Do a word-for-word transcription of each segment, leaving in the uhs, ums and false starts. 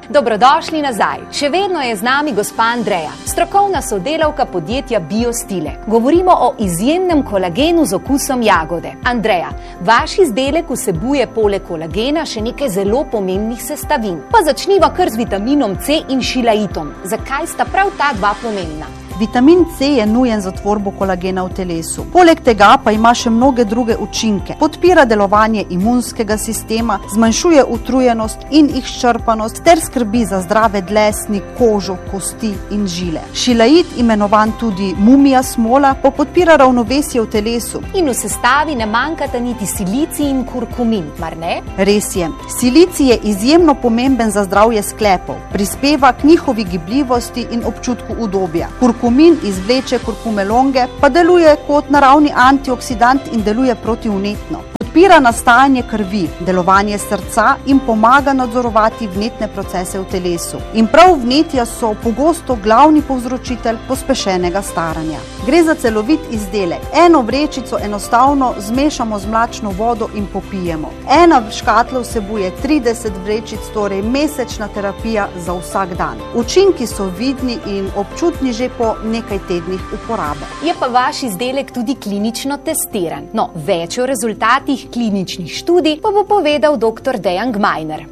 Dobrodošli nazaj. Še vedno je z nami gospa Andreja, strokovna sodelavka podjetja Biostile. Govorimo o izjemnem kolagenu z okusom jagode. Andreja, vaš izdelek vsebuje poleg kolagena še nekaj zelo pomembnih sestavin. Pa začniva kar z vitaminom C in šilaitom. Zakaj sta prav ta dva pomembna? Vitamin C je nujen za tvorbo kolagena v telesu. Poleg tega pa ima še mnoge druge učinke. Podpira delovanje imunskega sistema, zmanjšuje utrujenost in izčrpanost ter skrbi za zdrave dlesni, kožo, kosti in žile. Šilait, imenovan tudi mumija smola, pa podpira ravnovesje v telesu. In v sestavi ne manjkata niti silicij in kurkumin, mar ne? Res je. Silicij je izjemno pomemben za zdravje sklepov. Prispeva k njihovi gibljivosti in občutku udobja. Kurkumin izvleče kurkumelonge, pa deluje kot naravni antioksidant in deluje protivnetno. Podpira nastajanje krvi, delovanje srca in pomaga nadzorovati vnetne procese v telesu. In prav vnetja so pogosto glavni povzročitelj pospešenega staranja. Gre za celovit izdelek. Eno vrečico enostavno zmešamo z mlačno vodo in popijemo. Ena škatla vsebuje trideset vrečic, torej mesečna terapija za vsak dan. Učinki so vidni in občutni že po nekaj tednih uporabe. Je pa vaš izdelek tudi klinično testiran. No, več o rezultatih kliničnih študij pa bo povedal doktor Dejan Gmajner.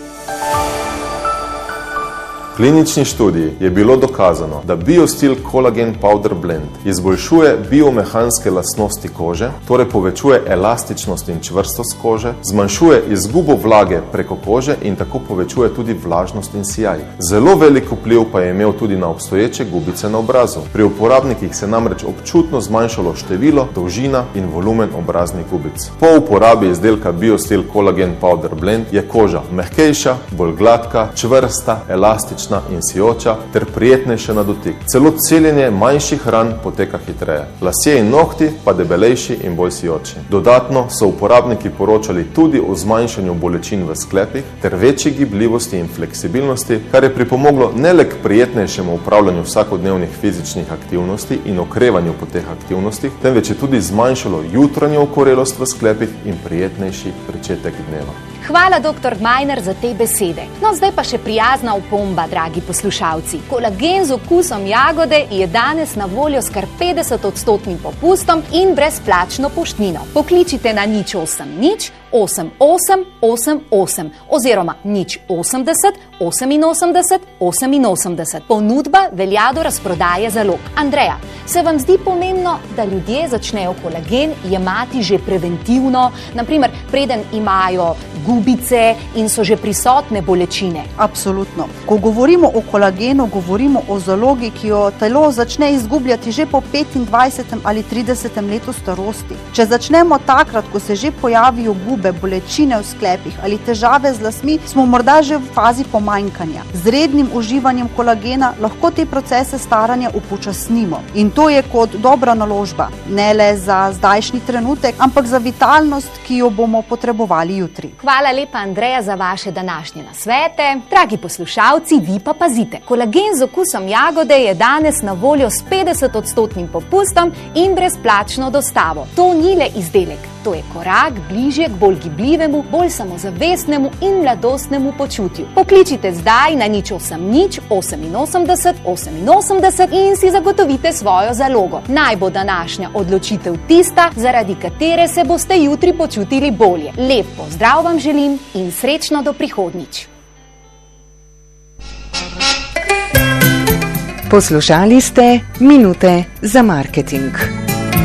V klinični študiji je bilo dokazano, da Biostile Collagen Powder Blend izboljšuje biomehanske lastnosti kože, torej povečuje elastičnost in čvrstost kože, zmanjšuje izgubo vlage preko kože in tako povečuje tudi vlažnost in sijaj. Zelo velik vpliv pa je imel tudi na obstoječe gubice na obrazu. Pri uporabnikih se namreč občutno zmanjšalo število, dolžina in volumen obraznih gubic. Po uporabi izdelka Biostile Collagen Powder Blend je koža mehkejša, bolj gladka, čvrsta, elastična in sijoča ter prijetnejša na dotik. Celo celjenje manjših ran poteka hitreje. Lasje in nohti pa debelejši in bolj sijoči. Dodatno so uporabniki poročali tudi o zmanjšanju bolečin v sklepih ter večji gibljivosti in fleksibilnosti, kar je pripomoglo ne le k prijetnejšemu upravljanju vsakodnevnih fizičnih aktivnosti in okrevanju po teh aktivnostih, temveč je tudi zmanjšalo jutranjo okorelost v sklepih in prijetnejši pričetek dneva. Hvala, doktor Gmajner, za te besede. No, zdaj pa še prijazna opomba, dragi poslušalci. Kolagen z okusom jagode je danes na voljo s kar petdeset odstotnim popustom in brezplačno poštnino. Pokličite na nič osem nič osem osem osem osem oziroma nič osemdeset oseminosemdeset oseminosemdeset. Ponudba velja do razprodaje zalog. Andreja, se vam zdi pomembno, da ljudje začnejo kolagen jemati že preventivno, naprimer preden imajo gubice in so že prisotne bolečine? Absolutno. Ko govorimo o kolagenu, govorimo o zalogi, ki jo telo začne izgubljati že po petindvajsetem ali tridesetem letu starosti. Če začnemo takrat, ko se že pojavijo gube, bolečine v sklepih ali težave z lasmi, smo morda že v fazi pomanjkanja. Z rednim uživanjem kolagena lahko te procese staranja upočasnimo. In to je kot dobra naložba, ne le za zdajšnji trenutek, ampak za vitalnost, ki jo bomo potrebovali jutri. Hvala lepa, Andreja, za vaše današnje nasvete. Dragi poslušalci, vi pa pazite. Kolagen z okusom jagode je danes na voljo s petdeset odstotnim popustom in brezplačno dostavo. To ni le izdelek, to je korak bližje k bolj gibljivemu, bolj samozavestnemu in mladostnemu počutju. Pokličite zdaj na nič osem nič oseminosemdeset oseminosemdeset in si zagotovite svojo zalogo. Naj bo današnja odločitev tista, zaradi katere se boste jutri počutili bolje. Lep pozdrav vam želim in srečno do prihodnjič. Poslušali ste Minute za marketing.